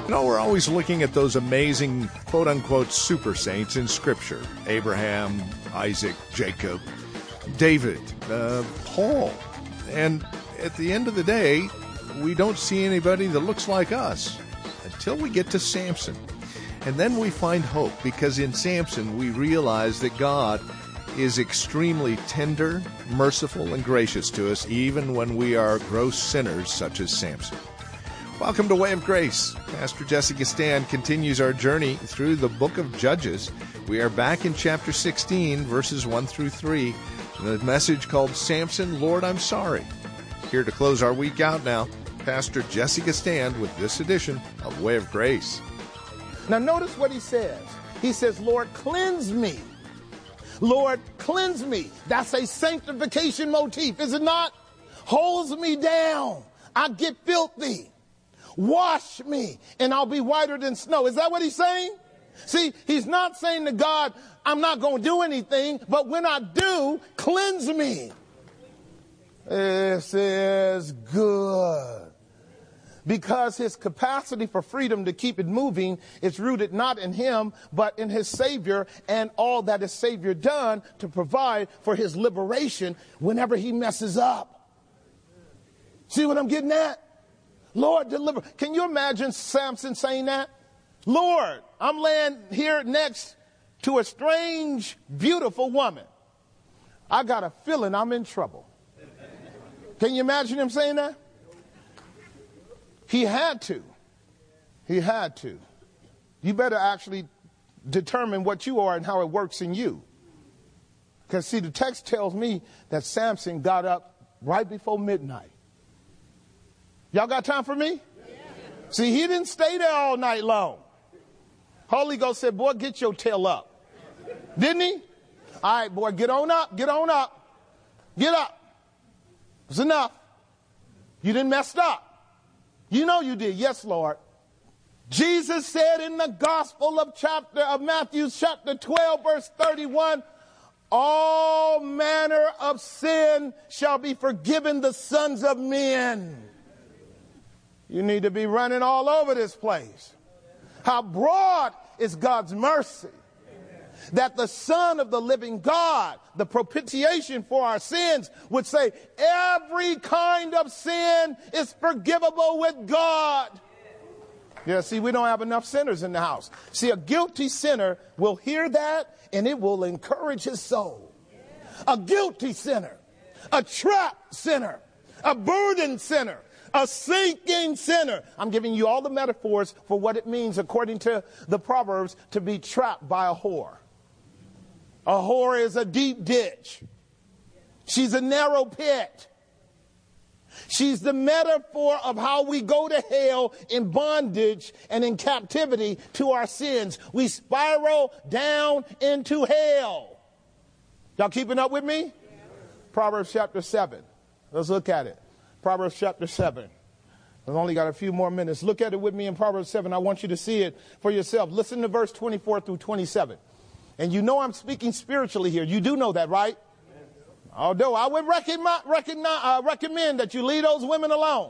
You know, we're always looking at those amazing, quote-unquote, super saints in Scripture. Abraham, Isaac, Jacob, David, Paul. And at the end of the day, we don't see anybody that looks like us until we get to Samson. And then we find hope, because in Samson we realize that God is extremely tender, merciful, and gracious to us, even when we are gross sinners such as Samson. Welcome to Way of Grace. Pastor Jesse Gastan continues our journey through the book of Judges. We are back in chapter 16, verses 1 through 3, the message called Samson, Lord, I'm Sorry. Here to close our week out now, Pastor Jesse Gastan with this edition of Way of Grace. Now notice what he says. He says, Lord, cleanse me. Lord, cleanse me. That's a sanctification motif, is it not? Holds me down. I get filthy. Wash me, and I'll be whiter than snow. Is that what he's saying? See, he's not saying to God, I'm not going to do anything, but when I do, cleanse me. This is good. Because his capacity for freedom to keep it moving is rooted not in him, but in his Savior and all that his Savior done to provide for his liberation whenever he messes up. See what I'm getting at? Lord, deliver. Can you imagine Samson saying that? Lord, I'm laying here next to a strange, beautiful woman. I got a feeling I'm in trouble. Can you imagine him saying that? He had to. He had to. You better actually determine what you are and how it works in you. Because, see, the text tells me that Samson got up right before midnight. Y'all got time for me? Yeah. See, he didn't stay there all night long. Holy Ghost said, boy, get your tail up. Didn't he? All right, boy, get on up, get on up. Get up. It's enough. You didn't mess up. You know you did. Yes, Lord. Jesus said in the Gospel of Matthew chapter 12, verse 31, all manner of sin shall be forgiven the sons of men. You need to be running all over this place. How broad is God's mercy, that the Son of the living God, the propitiation for our sins, would say every kind of sin is forgivable with God. Yeah, see, we don't have enough sinners in the house. See, a guilty sinner will hear that and it will encourage his soul. A guilty sinner, a trapped sinner, a burdened sinner, a sinking sinner. I'm giving you all the metaphors for what it means, according to the Proverbs, to be trapped by a whore. A whore is a deep ditch. She's a narrow pit. She's the metaphor of how we go to hell in bondage and in captivity to our sins. We spiral down into hell. Y'all keeping up with me? Yeah. Proverbs chapter 7. Let's look at it. Proverbs chapter 7. We've only got a few more minutes. Look at it with me in Proverbs 7. I want you to see it for yourself. Listen to verse 24 through 27. And you know I'm speaking spiritually here. You do know that, right? Although I would recommend that you leave those women alone.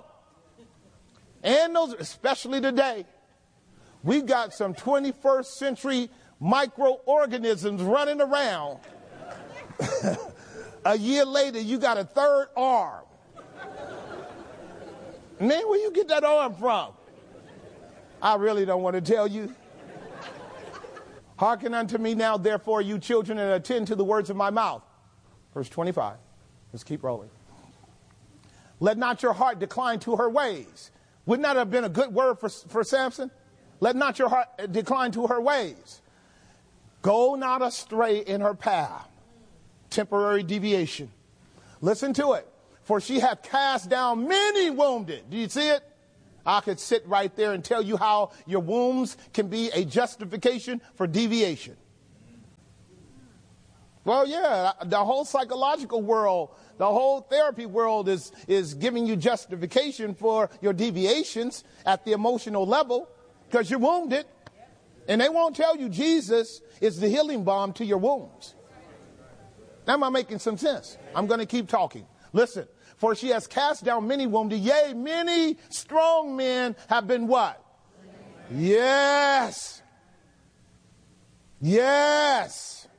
And those, especially today, we got some 21st century microorganisms running around. A year later, you got a third arm. Man, where you get that arm from? I really don't want to tell you. Hearken unto me now, therefore, you children, and attend to the words of my mouth. Verse 25. Let's keep rolling. Let not your heart decline to her ways. Wouldn't that have been a good word for Samson? Let not your heart decline to her ways. Go not astray in her path. Temporary deviation. Listen to it. For she hath cast down many wounded. Do you see it? I could sit right there and tell you how your wounds can be a justification for deviation. Well, yeah, the whole psychological world, the whole therapy world is giving you justification for your deviations at the emotional level because you're wounded. And they won't tell you Jesus is the healing balm to your wounds. Am I making some sense? I'm going to keep talking. Listen. For she has cast down many wounded, yea, many strong men have been what? Yes. Yes.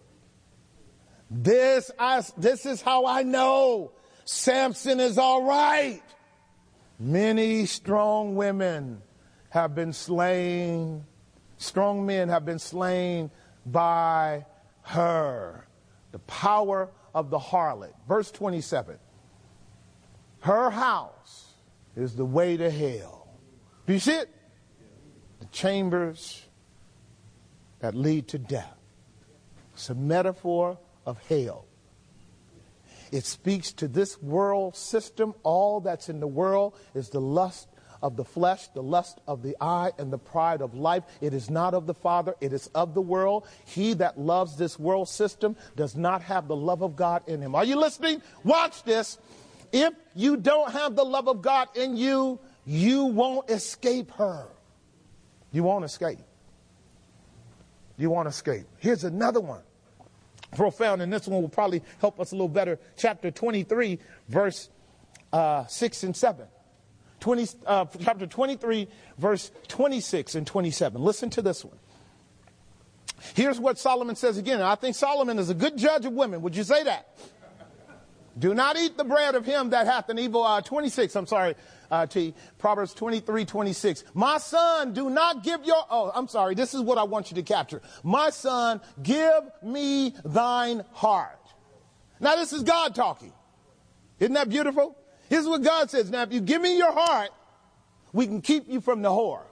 This is how I know Samson is all right. Many strong women have been slain. Strong men have been slain by her. The power of the harlot. Verse 27. Her house is the way to hell. Do you see it? The chambers that lead to death. It's a metaphor of hell. It speaks to this world system. All that's in the world is the lust of the flesh, the lust of the eye, and the pride of life. It is not of the Father, it is of the world. He that loves this world system does not have the love of God in him. Are you listening? Watch this. If you don't have the love of God in you, you won't escape her. You won't escape. You won't escape. Here's another one. Profound, and this one will probably help us a little better. Chapter 23, verse 6 and 7. Chapter 23, verse 26 and 27. Listen to this one. Here's what Solomon says again. And I think Solomon is a good judge of women. Would you say that? Do not eat the bread of him that hath an evil, 26, I'm sorry, T, Proverbs 23, 26. My son, do not give your, this is what I want you to capture. My son, give me thine heart. Now this is God talking. Isn't that beautiful? Here's what God says. Now if you give me your heart, we can keep you from the whore.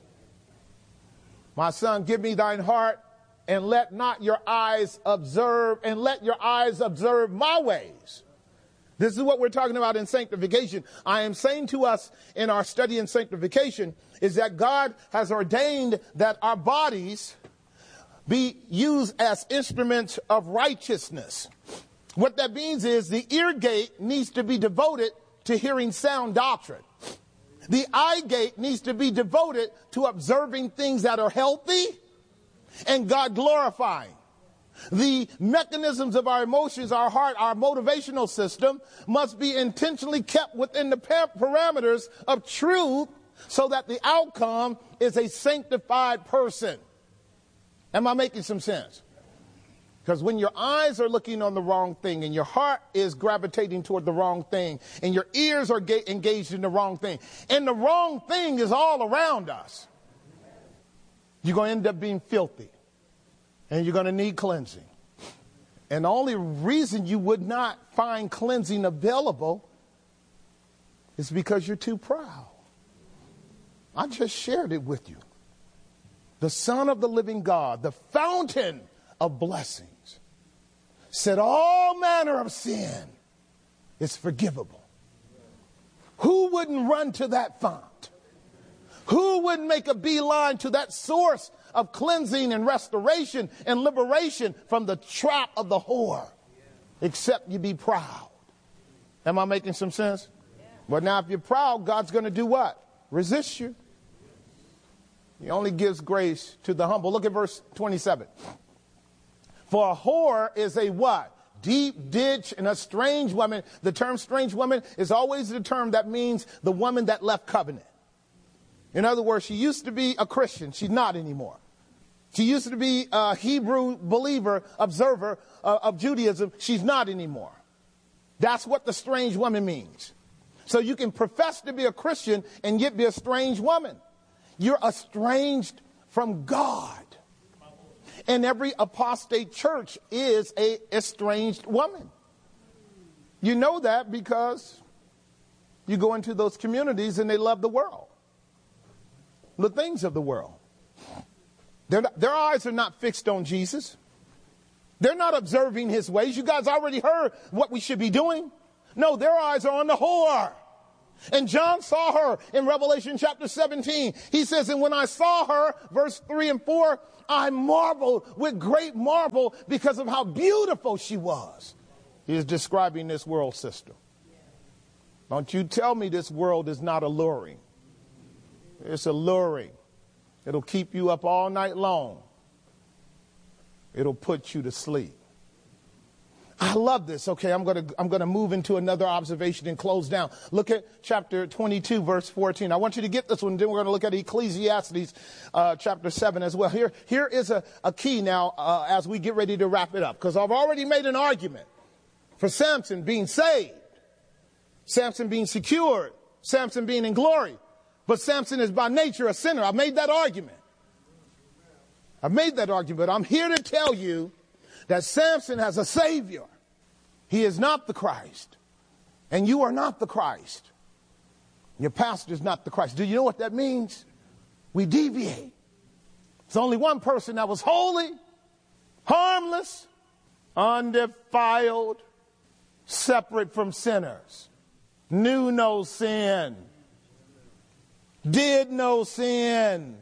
My son, give me thine heart, and let not your eyes observe, and let your eyes observe my ways. This is what we're talking about in sanctification. I am saying to us in our study in sanctification is that God has ordained that our bodies be used as instruments of righteousness. What that means is the ear gate needs to be devoted to hearing sound doctrine. The eye gate needs to be devoted to observing things that are healthy and God glorifying. The mechanisms of our emotions, our heart, our motivational system must be intentionally kept within the parameters of truth so that the outcome is a sanctified person. Am I making some sense? Because when your eyes are looking on the wrong thing and your heart is gravitating toward the wrong thing and your ears are engaged in the wrong thing and the wrong thing is all around us, you're going to end up being filthy. And you're going to need cleansing. And the only reason you would not find cleansing available is because you're too proud. I just shared it with you. The Son of the living God, the fountain of blessings, said all manner of sin is forgivable. Who wouldn't run to that font? Who wouldn't make a beeline to that source of cleansing and restoration and liberation from the trap of the whore, except you be proud? Am I making some sense? Well, now if you're proud, God's going to do what? Resist you. He only gives grace to the humble. Look at verse 27. For a whore is a what? Deep ditch and a strange woman. The term strange woman is always the term that means the woman that left covenant. In other words, she used to be a Christian. She's not anymore. She used to be a Hebrew believer, observer of Judaism. She's not anymore. That's what the strange woman means. So you can profess to be a Christian and yet be a strange woman. You're estranged from God. And every apostate church is a estranged woman. You know that because you go into those communities and they love the world. The things of the world. Their eyes are not fixed on Jesus. They're not observing his ways. You guys already heard what we should be doing. No, their eyes are on the whore. And John saw her in Revelation chapter 17. He says, and when I saw her, verse 3 and 4, I marveled with great marvel because of how beautiful she was. He is describing this world system. Don't you tell me this world is not alluring. It's alluring. It'll keep you up all night long. It'll put you to sleep. I love this. Okay, I'm going to move into another observation and close down. Look at chapter 22, verse 14. I want you to get this one. Then we're going to look at Ecclesiastes chapter 7 as well. Here is a key now as we get ready to wrap it up, because I've already made an argument for Samson being saved, Samson being secured, Samson being in glory. But Samson is by nature a sinner. I've made that argument. I'm here to tell you that Samson has a Savior. He is not the Christ. And you are not the Christ. Your pastor is not the Christ. Do you know what that means? We deviate. There's only one person that was holy, harmless, undefiled, separate from sinners, knew no sin, did no sin.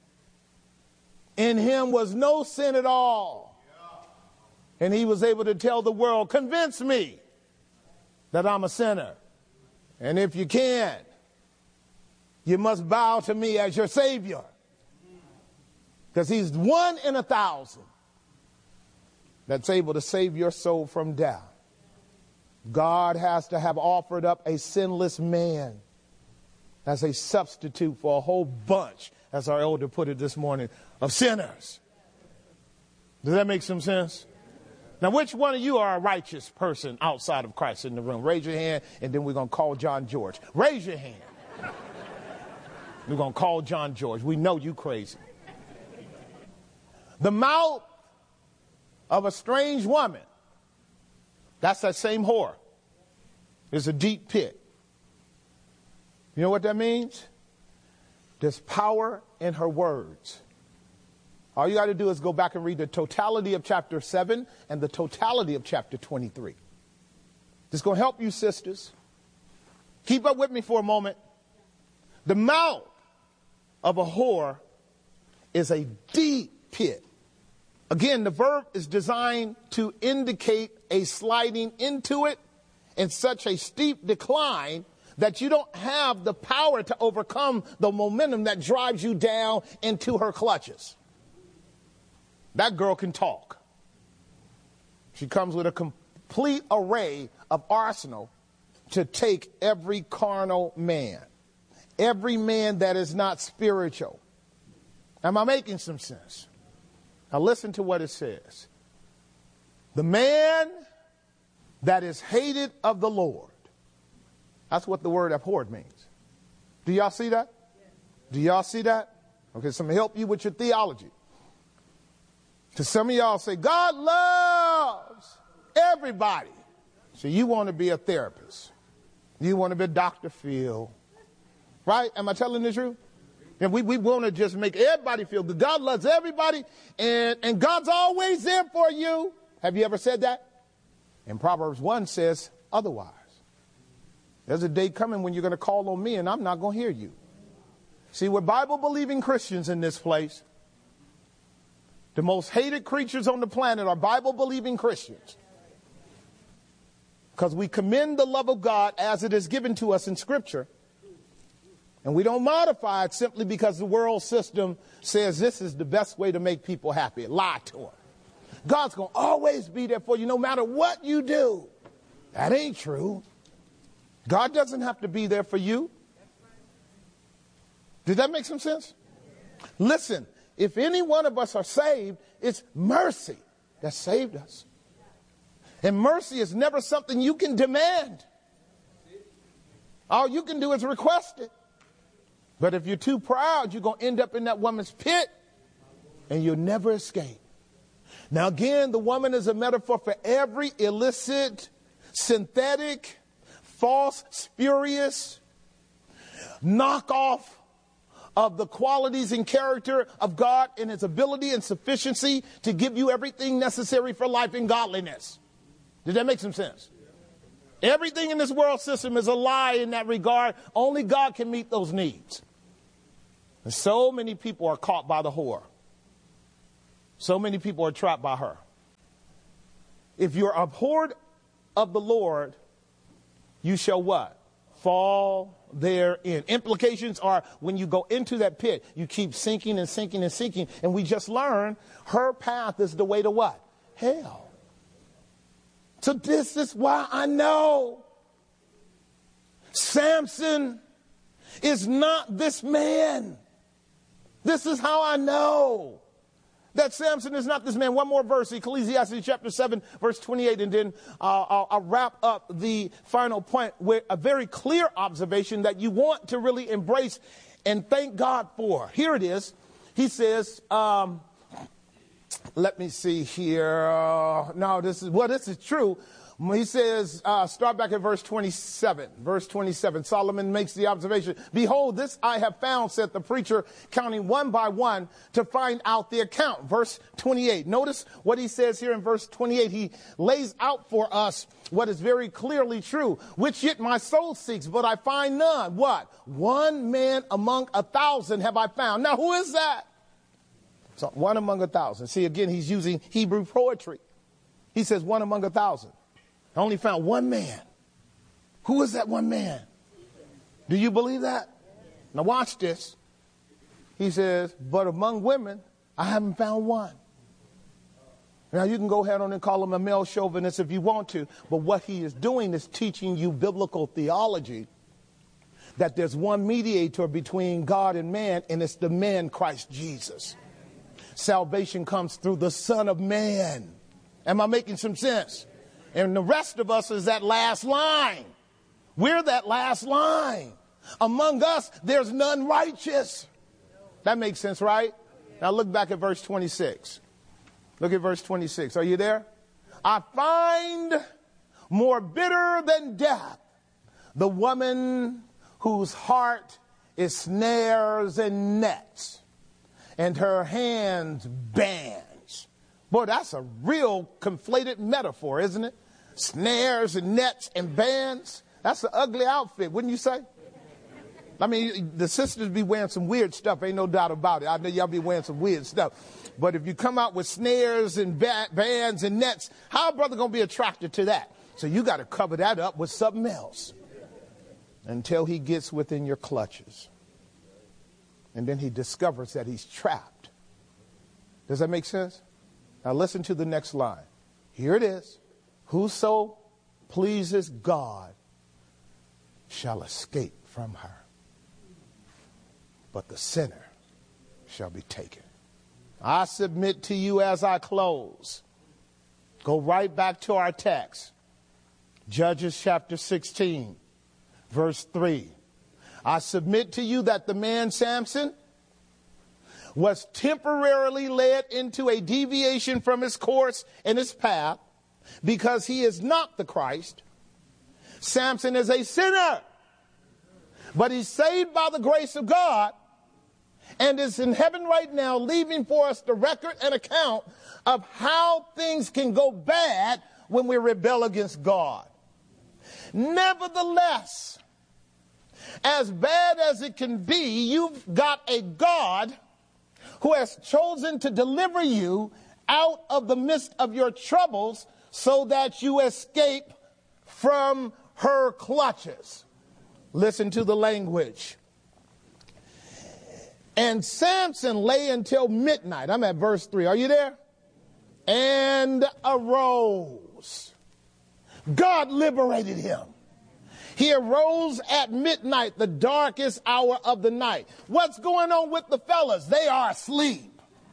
In him was no sin at all. And he was able to tell the world, convince me that I'm a sinner. And if you can't, you must bow to me as your Savior. Because he's 1 in 1,000 that's able to save your soul from death. God has to have offered up a sinless man as a substitute for a whole bunch, as our elder put it this morning, of sinners. Does that make some sense? Now, which one of you are a righteous person outside of Christ in the room? Raise your hand, and then we're going to call John George. Raise your hand. We're going to call John George. We know you crazy. The mouth of a strange woman, that's that same whore, is a deep pit. You know what that means? There's power in her words. All you got to do is go back and read the totality of chapter 7 and the totality of chapter 23. This is going to help you, sisters. Keep up with me for a moment. The mouth of a whore is a deep pit. Again, the verb is designed to indicate a sliding into it in such a steep decline that you don't have the power to overcome the momentum that drives you down into her clutches. That girl can talk. She comes with a complete array of arsenal to take every carnal man, every man that is not spiritual. Am I making some sense? Now listen to what it says. The man that is hated of the Lord. That's what the word abhorred means. Do y'all see that? Do y'all see that? Okay, so I'm going to help you with your theology. To some of y'all say, God loves everybody. So you want to be a therapist. You want to be Dr. Phil. Right? Am I telling the truth? And we want to just make everybody feel good. God loves everybody, and God's always there for you. Have you ever said that? And Proverbs 1 says otherwise. There's a day coming when you're going to call on me, and I'm not going to hear you. See, we're Bible-believing Christians in this place. The most hated creatures on the planet are Bible-believing Christians. Because we commend the love of God as it is given to us in Scripture. And we don't modify it simply because the world system says this is the best way to make people happy. Lie to them. God's going to always be there for you no matter what you do. That ain't true. God doesn't have to be there for you. Did that make some sense? Listen. If any one of us are saved, it's mercy that saved us. And mercy is never something you can demand. All you can do is request it. But if you're too proud, you're going to end up in that woman's pit and you'll never escape. Now again, the woman is a metaphor for every illicit, synthetic, false, spurious, knockoff of the qualities and character of God and his ability and sufficiency to give you everything necessary for life and godliness. Did that make some sense? Everything in this world system is a lie in that regard. Only God can meet those needs. And so many people are caught by the whore. So many people are trapped by her. If you're abhorred of the Lord, you shall what? Fall therein. Implications are when you go into that pit, you keep sinking and sinking and sinking. And we just learned her path is the way to what? Hell. So this is why I know Samson is not this man. This is how I know that Samson is not this man. One more verse, Ecclesiastes chapter 7, verse 28, and then I'll wrap up the final point with a very clear observation that you want to really embrace and thank God for. Here it is. He says, let me see here. No, this is true. He says, start back at verse 27. Verse 27, Solomon makes the observation, behold, this I have found, said the preacher, counting one by one to find out the account. Verse 28. Notice what he says here in verse 28. He lays out for us what is very clearly true, which yet my soul seeks, but I find none. What? One man among 1,000 have I found. Now, who is that? So, one among 1,000. See, again, he's using Hebrew poetry. He says one among 1,000. I only found one man. Who is that one man? Do you believe that? Now watch this. He says, but among women, I haven't found one. Now you can go ahead on and call him a male chauvinist if you want to, but what he is doing is teaching you biblical theology, that there's one mediator between God and man, and it's the man Christ Jesus. Salvation comes through the Son of Man. Am I making some sense? And the rest of us is that last line. We're that last line. Among us, there's none righteous. That makes sense, right? Now look back at verse 26. Look at verse 26. Are you there? I find more bitter than death the woman whose heart is snares and nets, and her hands bands. Boy, that's a real conflated metaphor, isn't it? Snares and nets and bands. That's an ugly outfit, wouldn't you say? I mean, the sisters be wearing some weird stuff. Ain't no doubt about it. I know y'all be wearing some weird stuff. But if you come out with snares and bands and nets, how a brother going to be attracted to that? So you got to cover that up with something else until he gets within your clutches. And then he discovers that he's trapped. Does that make sense? Now listen to the next line. Here it is. Whoso pleases God shall escape from her, but the sinner shall be taken. I submit to you as I close. Go right back to our text. Judges chapter 16, verse 3. I submit to you that the man Samson was temporarily led into a deviation from his course and his path because he is not the Christ. Samson is a sinner, but he's saved by the grace of God and is in heaven right now, leaving for us the record and account of how things can go bad when we rebel against God. Nevertheless, as bad as it can be, you've got a God who has chosen to deliver you out of the midst of your troubles so that you escape from her clutches. Listen to the language. And Samson lay until midnight. I'm at verse 3. Are you there? And arose. God liberated him. He arose at midnight, the darkest hour of the night. What's going on with the fellas? They are asleep.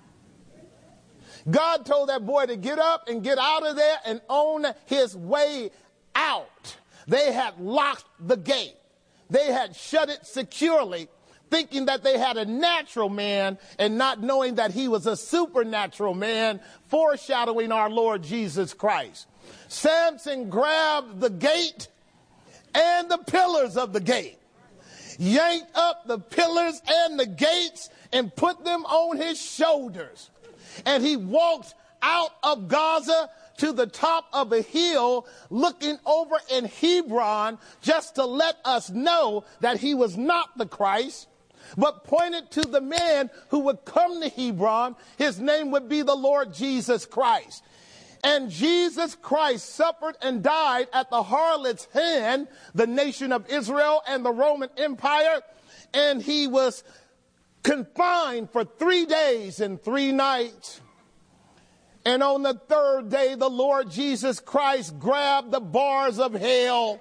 God told that boy to get up and get out of there and on his way out. They had locked the gate. They had shut it securely, thinking that they had a natural man and not knowing that he was a supernatural man, foreshadowing our Lord Jesus Christ. Samson grabbed the gate and the pillars of the gate, yanked up the pillars and the gates and put them on his shoulders. And he walked out of Gaza to the top of a hill looking over in Hebron just to let us know that he was not the Christ, but pointed to the man who would come to Hebron. His name would be the Lord Jesus Christ. And Jesus Christ suffered and died at the harlot's hand, the nation of Israel and the Roman Empire, and he was confined for 3 days and 3 nights. And on the third day, the Lord Jesus Christ grabbed the bars of hell,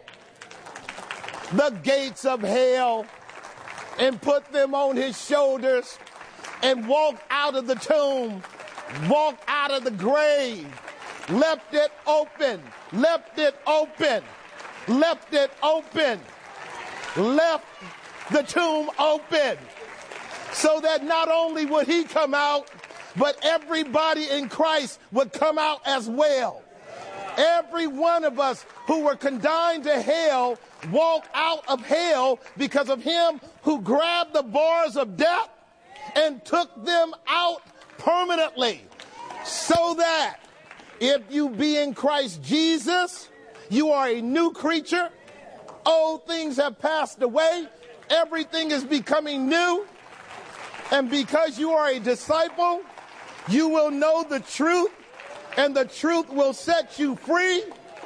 the gates of hell, and put them on his shoulders and walked out of the tomb, walked out of the grave, left it open, left it open, left it open, left the tomb open, so that not only would he come out, but everybody in Christ would come out as well. Every one of us who were condemned to hell walked out of hell because of him who grabbed the bars of death and took them out permanently. So that if you be in Christ Jesus, you are a new creature. Old things have passed away. Everything is becoming new. And because you are a disciple, you will know the truth, and the truth will set you free.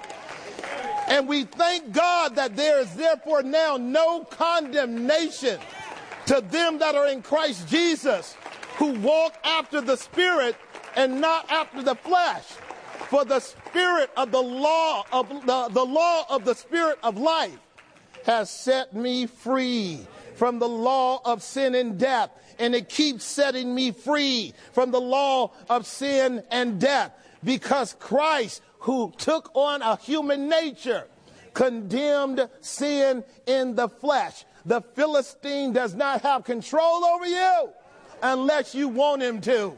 And we thank God that there is therefore now no condemnation to them that are in Christ Jesus, who walk after the Spirit and not after the flesh. For the Spirit of the law of the law of the Spirit of life has set me free from the law of sin and death. And it keeps setting me free from the law of sin and death, because Christ, who took on a human nature, condemned sin in the flesh. The Philistine does not have control over you unless you want him to.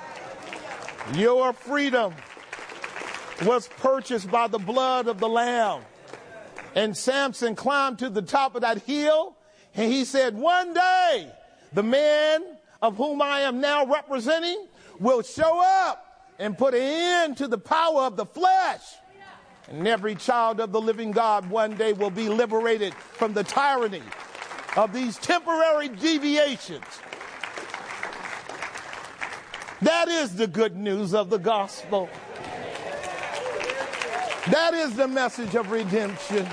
Your freedom was purchased by the blood of the Lamb. And Samson climbed to the top of that hill, and he said, one day, the man of whom I am now representing will show up and put an end to the power of the flesh. And every child of the living God one day will be liberated from the tyranny of these temporary deviations. That is the good news of the gospel. That is the message of redemption.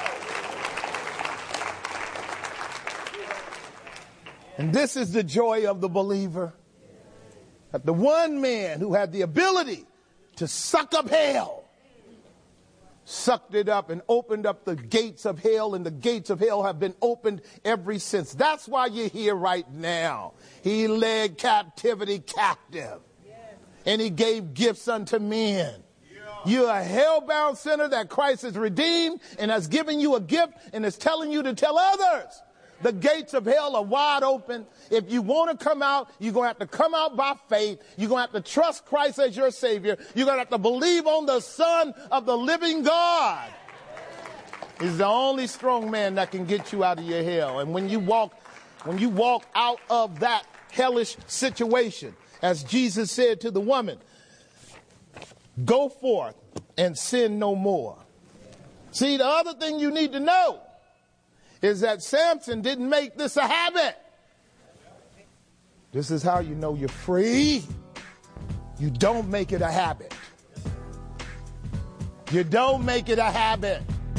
And this is the joy of the believer, that the one man who had the ability to suck up hell, sucked it up and opened up the gates of hell, and the gates of hell have been opened ever since. That's why you're here right now. He led captivity captive, and he gave gifts unto men. You're a hell-bound sinner that Christ has redeemed and has given you a gift and is telling you to tell others. The gates of hell are wide open. If you want to come out, you're going to have to come out by faith. You're going to have to trust Christ as your Savior. You're going to have to believe on the Son of the living God. He's the only strong man that can get you out of your hell. And when you walk out of that hellish situation, as Jesus said to the woman, go forth and sin no more. See, the other thing you need to know is that Samson didn't make this a habit. This is how you know you're free. You don't make it a habit. You don't make it a habit.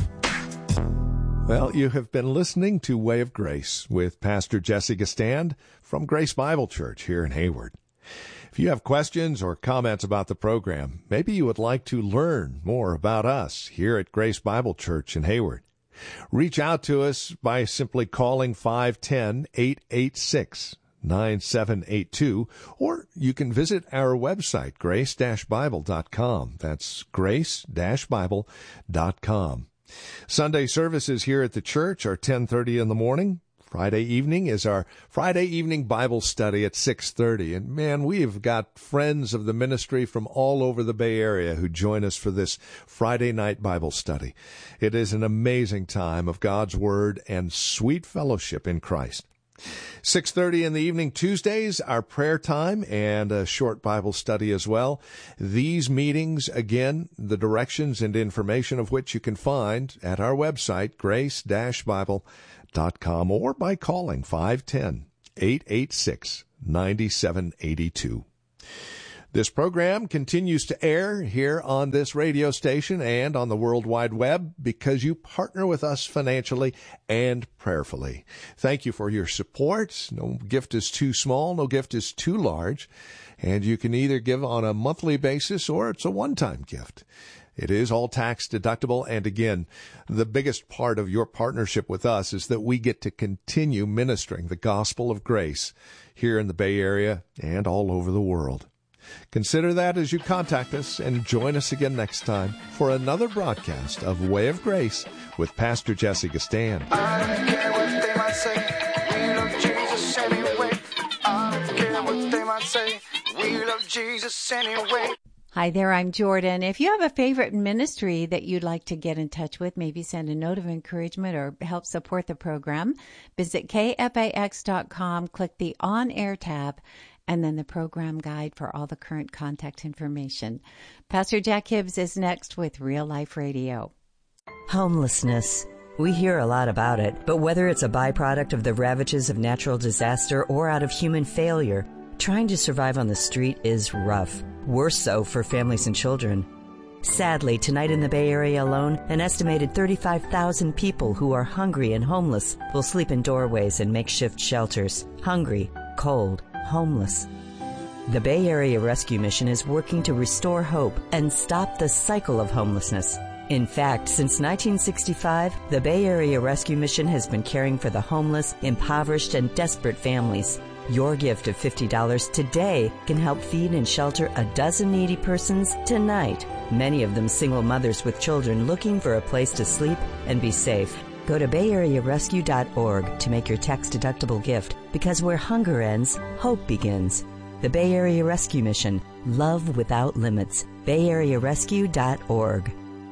Well, you have been listening to Way of Grace with Pastor Jesse Gestand from Grace Bible Church here in Hayward. If you have questions or comments about the program, maybe you would like to learn more about us here at Grace Bible Church in Hayward, reach out to us by simply calling 510-886-9782, or you can visit our website, grace-bible.com. That's grace-bible.com. Sunday services here at the church are 10:30 in the morning. Friday evening is our Friday evening Bible study at 6:30. And man, we've got friends of the ministry from all over the Bay Area who join us for this Friday night Bible study. It is an amazing time of God's Word and sweet fellowship in Christ. 6:30 in the evening Tuesdays, our prayer time and a short Bible study as well. These meetings, again, the directions and information of which you can find at our website, grace-bible.com, or by calling 510-886-9782. This program continues to air here on this radio station and on the World Wide Web because you partner with us financially and prayerfully. Thank you for your support. No gift is too small, no gift is too large, and you can either give on a monthly basis or it's a one-time gift. It is all tax deductible, and again, the biggest part of your partnership with us is that we get to continue ministering the gospel of grace here in the Bay Area and all over the world. Consider that as you contact us and join us again next time for another broadcast of Way of Grace with Pastor Jesse Gastan. I don't care what they might say, we love Jesus anyway. I don't care what they might say, we love Jesus anyway. Hi there, I'm Jordan. If you have a favorite ministry that you'd like to get in touch with, maybe send a note of encouragement or help support the program, visit kfax.com, click the On Air tab, and then the program guide for all the current contact information. Pastor Jack Hibbs is next with Real Life Radio. Homelessness. We hear a lot about it, but whether it's a byproduct of the ravages of natural disaster or out of human failure, trying to survive on the street is rough. Worse so for families and children. Sadly, tonight in the Bay Area alone, an estimated 35,000 people who are hungry and homeless will sleep in doorways and makeshift shelters. Hungry, cold, homeless. The Bay Area Rescue Mission is working to restore hope and stop the cycle of homelessness. In fact, since 1965, the Bay Area Rescue Mission has been caring for the homeless, impoverished, and desperate families. Your gift of $50 today can help feed and shelter a dozen needy persons tonight, many of them single mothers with children looking for a place to sleep and be safe. Go to bayarearescue.org to make your tax-deductible gift, because where hunger ends, hope begins. The Bay Area Rescue Mission. Love without limits. bayarearescue.org.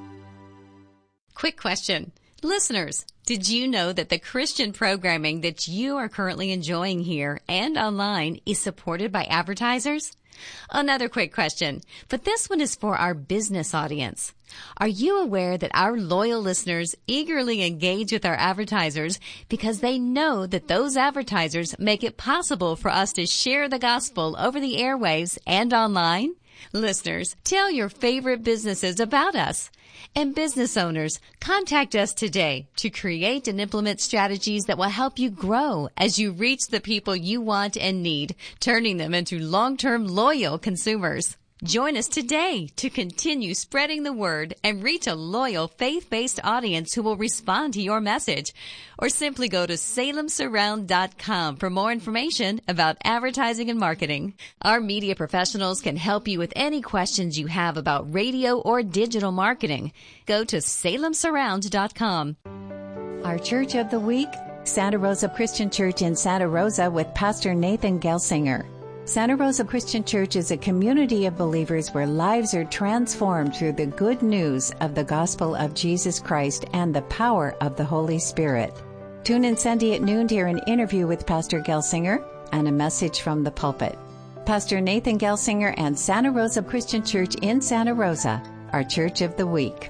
Quick question. Listeners, did you know that the Christian programming that you are currently enjoying here and online is supported by advertisers? Another quick question, but this one is for our business audience. Are you aware that our loyal listeners eagerly engage with our advertisers because they know that those advertisers make it possible for us to share the gospel over the airwaves and online? Listeners, tell your favorite businesses about us. And business owners, contact us today to create and implement strategies that will help you grow as you reach the people you want and need, turning them into long-term loyal consumers. Join us today to continue spreading the word and reach a loyal faith-based audience who will respond to your message. Or simply go to salemsurround.com for more information about advertising and marketing. Our media professionals can help you with any questions you have about radio or digital marketing. Go to salemsurround.com. Our Church of the Week, Santa Rosa Christian Church in Santa Rosa with Pastor Nathan Gelsinger. Santa Rosa Christian Church is a community of believers where lives are transformed through the good news of the gospel of Jesus Christ and the power of the Holy Spirit. Tune in Sunday at noon to hear an interview with Pastor Gelsinger and a message from the pulpit. Pastor Nathan Gelsinger and Santa Rosa Christian Church in Santa Rosa, our Church of the Week.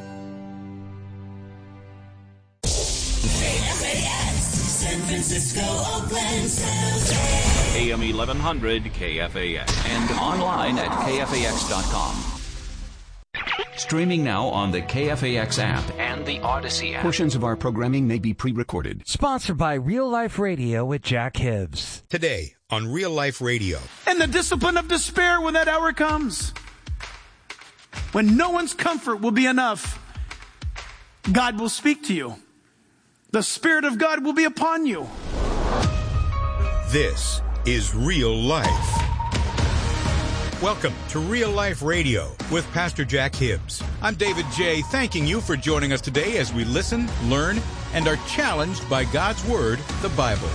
San Francisco, Oakland, AM 1100 KFAX and online at KFAX.com. Streaming now on the KFAX app and the Odyssey app. Portions of our programming may be pre-recorded. Sponsored by Real Life Radio with Jack Hibbs. Today on Real Life Radio. And the discipline of despair when that hour comes. When no one's comfort will be enough, God will speak to you. The Spirit of God will be upon you. This is Real Life. Welcome to Real Life Radio with Pastor Jack Hibbs. I'm David J., thanking you for joining us today as we listen, learn, and are challenged by God's Word, the Bible.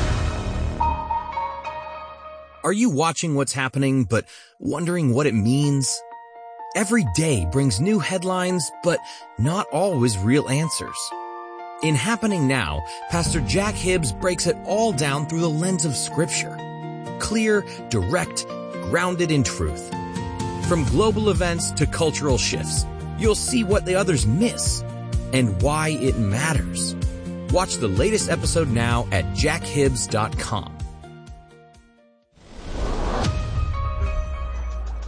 Are you watching what's happening but wondering what it means? Every day brings new headlines, but not always real answers. In Happening Now, Pastor Jack Hibbs breaks it all down through the lens of Scripture. Clear, direct, grounded in truth. From global events to cultural shifts, you'll see what the others miss and why it matters. Watch the latest episode now at jackhibbs.com.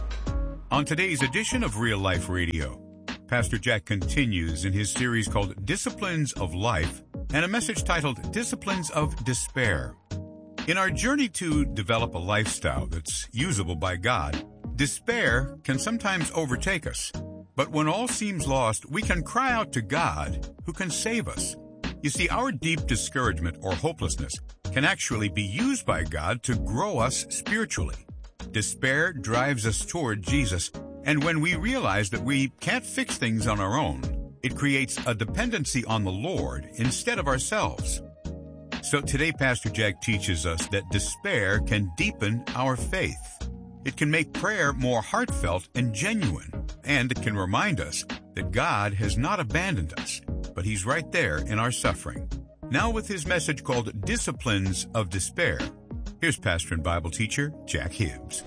On today's edition of Real Life Radio, Pastor Jack continues in his series called Disciplines of Life and a message titled Disciplines of Despair. In our journey to develop a lifestyle that's usable by God, despair can sometimes overtake us. But when all seems lost, we can cry out to God who can save us. You see, our deep discouragement or hopelessness can actually be used by God to grow us spiritually. Despair drives us toward Jesus, and when we realize that we can't fix things on our own, it creates a dependency on the Lord instead of ourselves. So today, Pastor Jack teaches us that despair can deepen our faith. It can make prayer more heartfelt and genuine, and it can remind us that God has not abandoned us, but He's right there in our suffering. Now with his message called Disciplines of Despair, here's pastor and Bible teacher Jack Hibbs.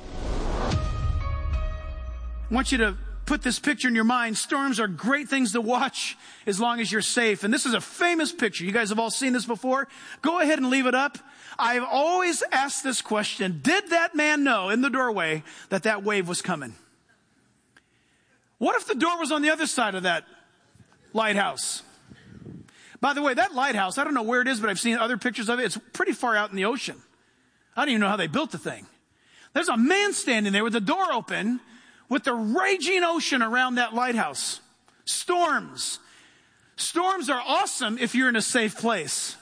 I want you to put this picture in your mind. Storms are great things to watch as long as you're safe. And this is a famous picture. You guys have all seen this before. Go ahead and leave it up. I've always asked this question. Did that man know in the doorway that that wave was coming? What if the door was on the other side of that lighthouse? By the way, that lighthouse, I don't know where it is, but I've seen other pictures of it. It's pretty far out in the ocean. I don't even know how they built the thing. There's a man standing there with the door open with the raging ocean around that lighthouse. Storms. Storms are awesome if you're in a safe place.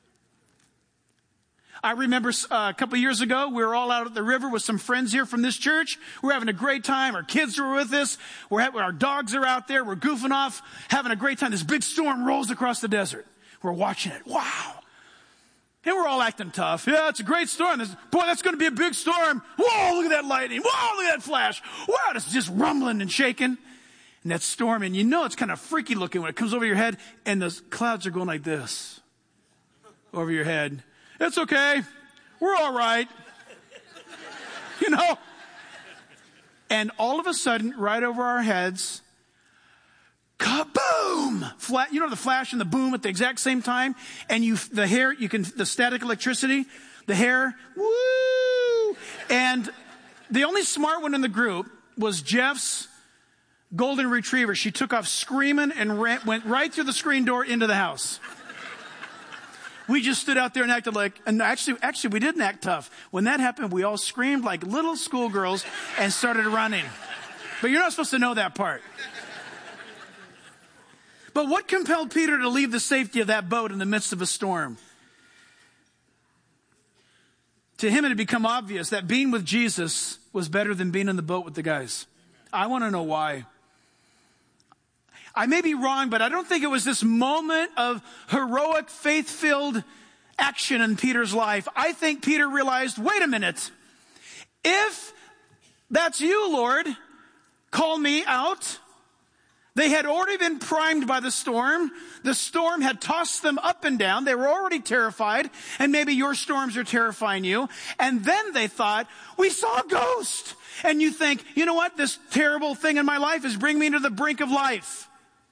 I remember a couple of years ago, we were all out at the river with some friends here from this church. We're having a great time. Our kids were with us. Our dogs are out there. We're goofing off, having a great time. This big storm rolls across the desert. We're watching it. Wow. And we're all acting tough. Yeah, it's a great storm. Boy, that's going to be a big storm. Whoa, look at that lightning. Whoa, look at that flash. Wow, it's just rumbling and shaking. And that storm, and you know it's kind of freaky looking when it comes over your head, and the clouds are going like this over your head. It's okay. We're all right. You know? And all of a sudden, right over our heads, kaboom! You know the flash and the boom at the exact same time? And the static electricity, the hair, woo! And the only smart one in the group was Jeff's golden retriever. She took off screaming and went right through the screen door into the house. We just stood out there and acted like, and actually we didn't act tough. When that happened, we all screamed like little schoolgirls and started running. But you're not supposed to know that part. But what compelled Peter to leave the safety of that boat in the midst of a storm? To him, it had become obvious that being with Jesus was better than being in the boat with the guys. I want to know why. I may be wrong, but I don't think it was this moment of heroic, faith-filled action in Peter's life. I think Peter realized, wait a minute. If that's you, Lord, call me out. They had already been primed by the storm. The storm had tossed them up and down. They were already terrified, and maybe your storms are terrifying you. And then they thought, we saw a ghost. And you think, you know what? This terrible thing in my life is bringing me to the brink of life.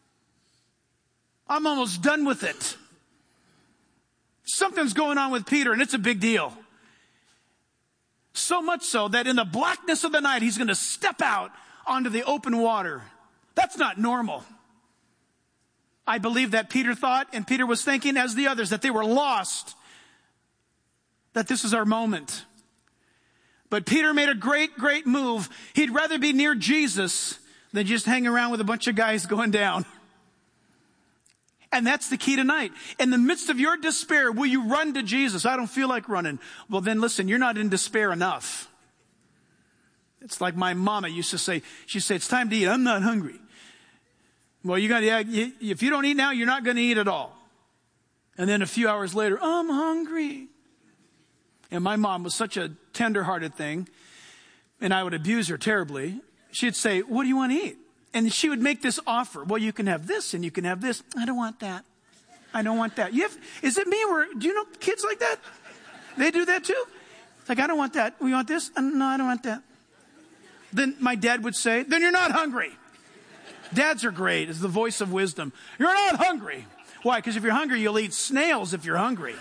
I'm almost done with it. Something's going on with Peter, and it's a big deal. So much so that in the blackness of the night, he's going to step out onto the open water. That's not normal. I believe that Peter thought, and Peter was thinking as the others, that they were lost, that this is our moment. But Peter made a great, great move. He'd rather be near Jesus than just hang around with a bunch of guys going down. And that's the key tonight. In the midst of your despair, will you run to Jesus? I don't feel like running. Well, then listen, you're not in despair enough. It's like my mama used to say. She'd say, it's time to eat. I'm not hungry. Well, if you don't eat now, you're not going to eat at all. And then a few hours later, I'm hungry. And my mom was such a tender-hearted thing, and I would abuse her terribly. She'd say, what do you want to eat? And she would make this offer. Well, you can have this and you can have this. I don't want that. I don't want that. Is it me or do you know kids like that? They do that too? It's like, I don't want that. You want this? No, I don't want that. Then my dad would say, then you're not hungry. Dads are great. It's the voice of wisdom. You're not hungry. Why? Because if you're hungry, you'll eat snails if you're hungry.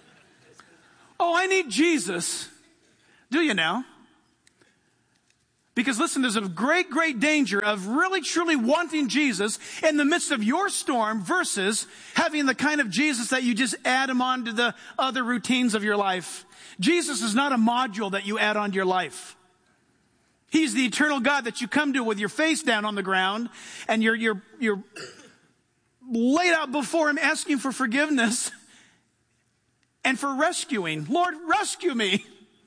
Oh, I need Jesus. Do you now? Because listen, there's a great, great danger of really, truly wanting Jesus in the midst of your storm versus having the kind of Jesus that you just add him on to the other routines of your life. Jesus is not a module that you add on to your life. He's the eternal God that you come to with your face down on the ground and you're laid out before him asking for forgiveness and for rescuing. Lord, rescue me.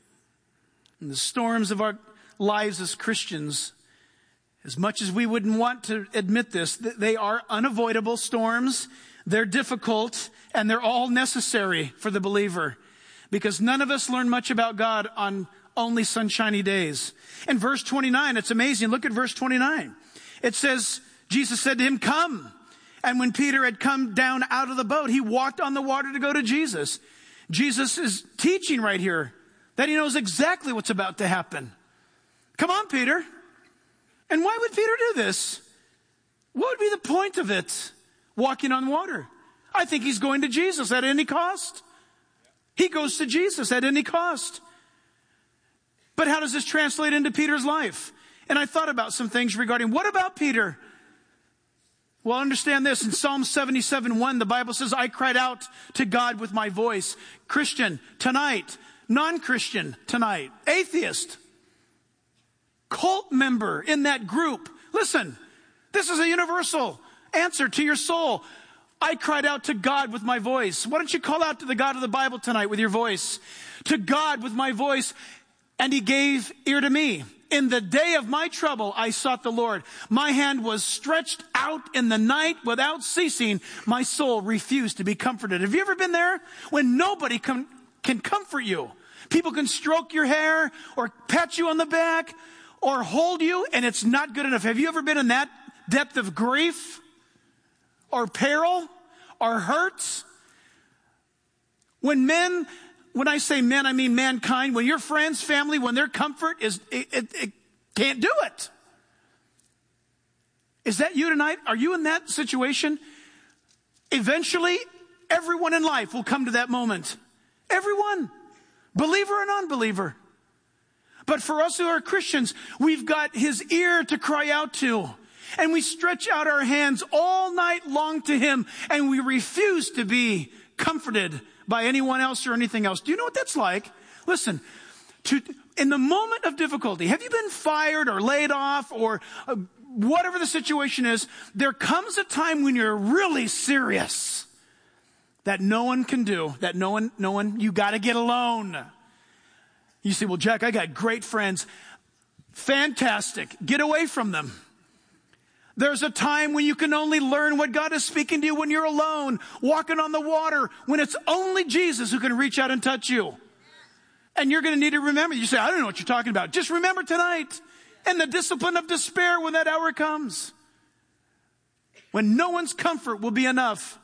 In the storms of our lives as Christians, as much as we wouldn't want to admit this, they are unavoidable storms. They're difficult and they're all necessary for the believer because none of us learn much about God on only sunshiny days. In verse 29, it's amazing. Look at verse 29. It says, Jesus said to him, come. And when Peter had come down out of the boat, he walked on the water to go to Jesus. Jesus is teaching right here that he knows exactly what's about to happen. Come on, Peter. And why would Peter do this? What would be the point of it? Walking on water. I think he's going to Jesus at any cost. He goes to Jesus at any cost. But how does this translate into Peter's life? And I thought about some things regarding, what about Peter? Well, understand this. In Psalm 77:1, the Bible says, I cried out to God with my voice. Christian, tonight. Non-Christian, tonight. Atheist. Cult member in that group. Listen, this is a universal answer to your soul. I cried out to God with my voice. Why don't you call out to the God of the Bible tonight with your voice? To God with my voice, and he gave ear to me. In the day of my trouble, I sought the Lord. My hand was stretched out in the night without ceasing. My soul refused to be comforted. Have you ever been there? When nobody can comfort you. People can stroke your hair or pat you on the back or hold you, and it's not good enough. Have you ever been in that depth of grief or peril or hurts? When I say men, I mean mankind. When your friends, family, when their comfort it can't do it. Is that you tonight? Are you in that situation? Eventually, everyone in life will come to that moment. Everyone. Believer and unbeliever. But for us who are Christians, we've got his ear to cry out to. And we stretch out our hands all night long to him. And we refuse to be comforted by anyone else or anything else. Do you know what that's like? Listen, in the moment of difficulty, have you been fired or laid off or whatever the situation is? There comes a time when you're really serious that no one can do, that no one, you got to get alone. You say, well, Jack, I got great friends. Fantastic. Get away from them. There's a time when you can only learn what God is speaking to you when you're alone, walking on the water, when it's only Jesus who can reach out and touch you. And you're going to need to remember. You say, I don't know what you're talking about. Just remember tonight and the discipline of despair when that hour comes. When no one's comfort will be enough,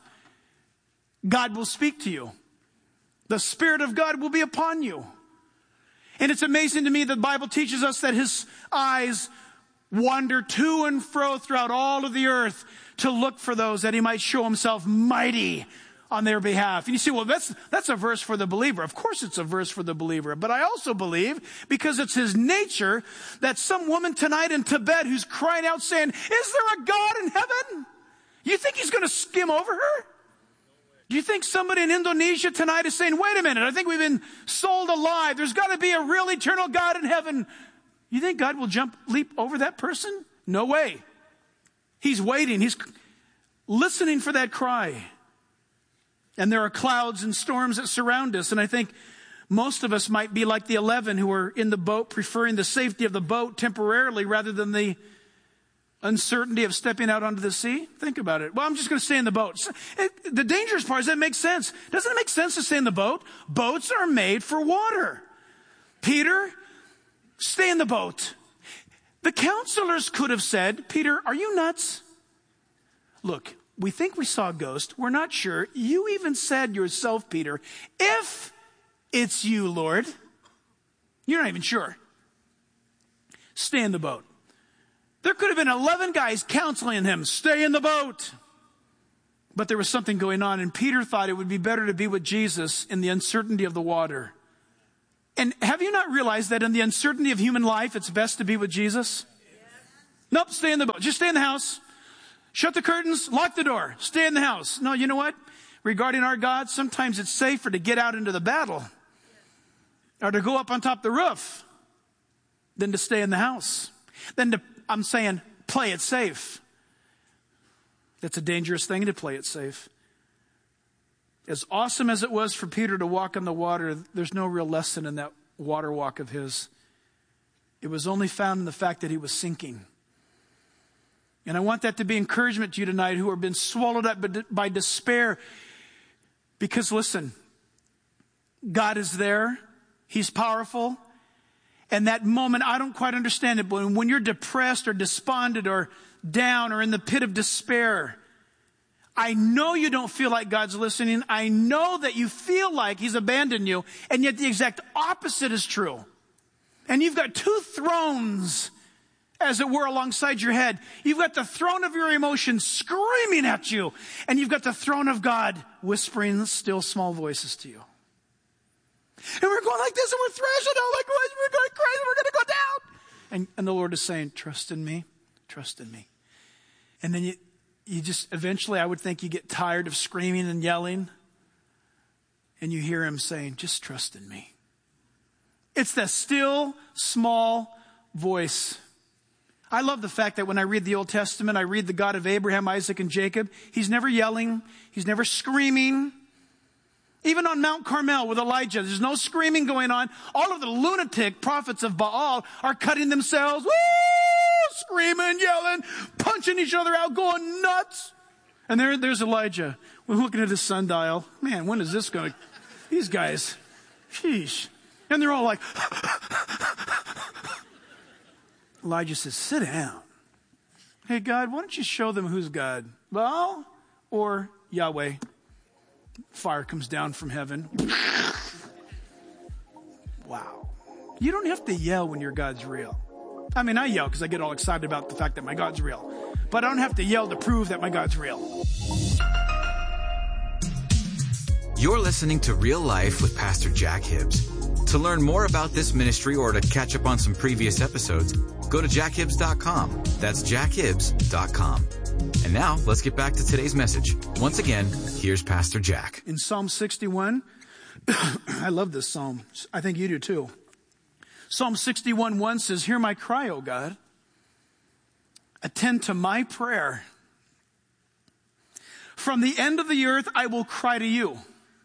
God will speak to you. The Spirit of God will be upon you. And it's amazing to me that the Bible teaches us that his eyes wander to and fro throughout all of the earth to look for those that he might show himself mighty on their behalf. And you say, well, that's a verse for the believer. Of course it's a verse for the believer. But I also believe, because it's his nature, that some woman tonight in Tibet who's crying out saying, is there a God in heaven? You think he's going to skim over her? Do you think somebody in Indonesia tonight is saying, wait a minute, I think we've been sold alive. There's got to be a real eternal God in heaven. You think God will leap over that person? No way. He's waiting. He's listening for that cry. And there are clouds and storms that surround us. And I think most of us might be like the 11 who were in the boat, preferring the safety of the boat temporarily rather than the uncertainty of stepping out onto the sea. Think about it. Well, I'm just going to stay in the boat. The dangerous part is that makes sense. Doesn't it make sense to stay in the boat? Boats are made for water. Peter, stay in the boat. The counselors could have said, Peter, are you nuts? Look, we think we saw a ghost. We're not sure. You even said yourself, Peter, if it's you, Lord, you're not even sure. Stay in the boat. There could have been 11 guys counseling him, stay in the boat. But there was something going on, and Peter thought it would be better to be with Jesus in the uncertainty of the water. And have you not realized that in the uncertainty of human life, it's best to be with Jesus? Nope, stay in the boat. Just stay in the house. Shut the curtains, lock the door, stay in the house. No, you know what? Regarding our God, sometimes it's safer to get out into the battle or to go up on top of the roof than to stay in the house. I'm saying, play it safe. That's a dangerous thing to play it safe. As awesome as it was for Peter to walk on the water, there's no real lesson in that water walk of his. It was only found in the fact that he was sinking. And I want that to be encouragement to you tonight who have been swallowed up by despair. Because listen, God is there. He's powerful. And that moment, I don't quite understand it, but when you're depressed or despondent or down or in the pit of despair, I know you don't feel like God's listening. I know that you feel like He's abandoned you. And yet the exact opposite is true. And you've got two thrones, as it were, alongside your head. You've got the throne of your emotions screaming at you. And you've got the throne of God whispering still small voices to you. And we're going like this and we're thrashing out like we're going crazy. We're going to go down. And the Lord is saying, trust in me. Trust in me. And then you just eventually, I would think, you get tired of screaming and yelling. And you hear Him saying, just trust in me. It's that still small voice. I love the fact that when I read the Old Testament, I read the God of Abraham, Isaac, and Jacob. He's never yelling. He's never screaming. Even on Mount Carmel with Elijah, there's no screaming going on. All of the lunatic prophets of Baal are cutting themselves, screaming, yelling, punching each other out, going nuts. And there's Elijah. We're looking at his sundial. Man, when is this going to... These guys, sheesh. And they're all like... Elijah says, sit down. Hey, God, why don't you show them who's God? Baal or Yahweh? Fire comes down from heaven. Wow. You don't have to yell when your God's real. I mean, I yell because I get all excited about the fact that my God's real. But I don't have to yell to prove that my God's real. You're listening to Real Life with Pastor Jack Hibbs. To learn more about this ministry or to catch up on some previous episodes, go to jackhibbs.com. That's jackhibbs.com. And now, let's get back to today's message. Once again, here's Pastor Jack. In Psalm 61, I love this psalm. I think you do too. Psalm 61:1 says, hear my cry, O God. Attend to my prayer. From the end of the earth, I will cry to you.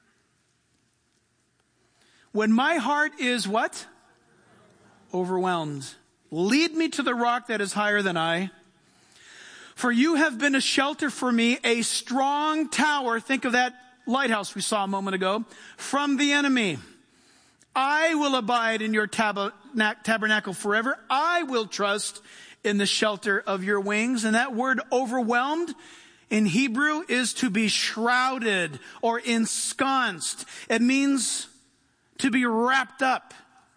When my heart is what? Overwhelmed. Lead me to the rock that is higher than I. For you have been a shelter for me, a strong tower. Think of that lighthouse we saw a moment ago. From the enemy. I will abide in your tabernacle forever. I will trust in the shelter of your wings. And that word overwhelmed in Hebrew is to be shrouded or ensconced. It means to be wrapped up.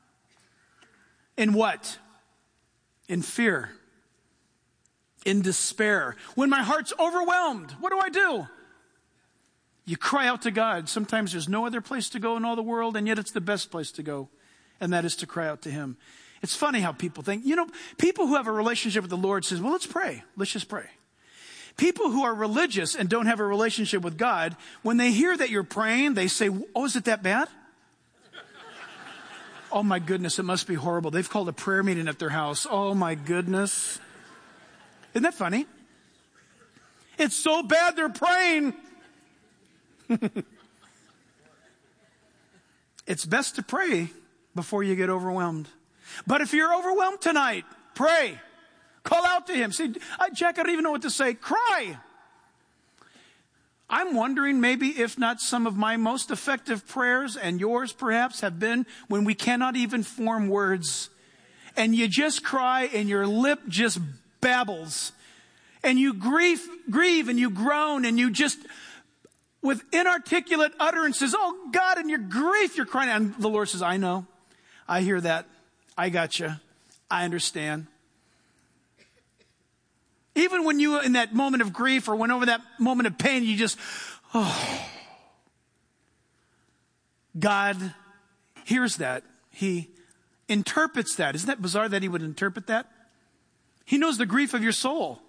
In what? In fear. In despair. When my heart's overwhelmed, what do? You cry out to God. Sometimes there's no other place to go in all the world, and yet it's the best place to go. And that is to cry out to Him. It's funny how people think. You know, people who have a relationship with the Lord says, well, let's pray. Let's just pray. People who are religious and don't have a relationship with God, when they hear that you're praying, they say, oh, is it that bad? Oh my goodness, it must be horrible. They've called a prayer meeting at their house. Oh my goodness. Isn't that funny? It's so bad they're praying. It's best to pray before you get overwhelmed. But if you're overwhelmed tonight, pray. Call out to Him. See, Jack, I don't even know what to say. Cry. I'm wondering maybe if not some of my most effective prayers, and yours perhaps, have been when we cannot even form words. And you just cry and your lip just babbles. And you grieve and you groan and you just, with inarticulate utterances, oh God, in your grief you're crying. And the Lord says, I know. I hear that. I got you. I understand. Even when you, in that moment of grief or when over that moment of pain, you just, oh. God hears that. he interprets that. Isn't that bizarre that he would interpret that? He knows the grief of your soul.